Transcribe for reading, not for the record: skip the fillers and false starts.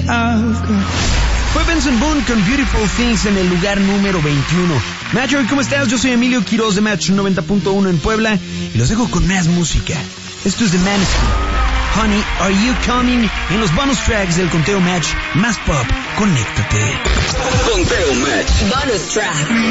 Fue Benson Boone con Beautiful Things en el lugar número 21. Match, ¿cómo estás? Yo soy Emilio Quiroz de Match 90.1 en Puebla y los dejo con más música. Esto es The Maneskin. Honey, Are You Coming? En los bonus tracks del Conteo Match más pop. Conéctate. Conteo Match. Bonus track.